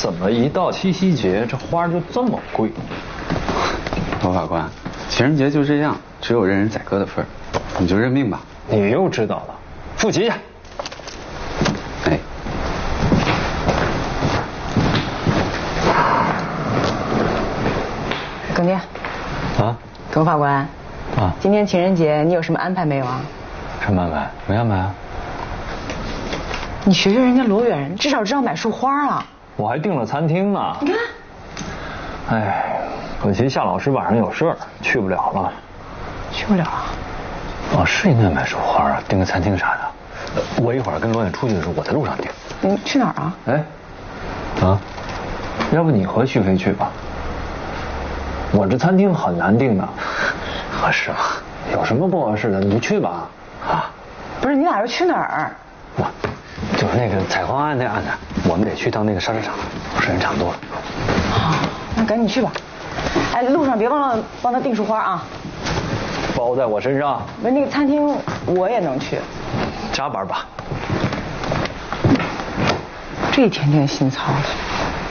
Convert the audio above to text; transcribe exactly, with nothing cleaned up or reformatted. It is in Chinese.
怎么一到七夕节，这花就这么贵？ 罗法官，情人节就这样，只有任人宰割的份儿，你就认命吧。 你又知道了，复习去。 哎。 耿爹。 啊？ 耿法官。 啊。 今天情人节你有什么安排没有啊？ 什么安排？没安排啊。 你学学人家罗远，至少知道买束花啊。 我还订了餐厅呢。 你看。 哎，可惜夏老师晚上有事儿，去不了了。 去不了啊？ 哦，是应该买束花啊，订个餐厅啥的。呃、我一会儿跟罗远出去的时候，我在路上订。 你去哪儿啊？ 哎，啊，要不你和旭飞去吧？我这餐厅很难订的。合适吗？有什么不合适的？你就去吧。啊？ 不是，你俩要去哪儿？ 我就是那个采黄案那案子，我们得去到那个砂石场，时间差不多了。 好，那赶紧去吧。哎，路上别忘了帮他订束花啊。 包在我身上。 不是，那个餐厅我也能去。 加班吧。 这一天天心操的。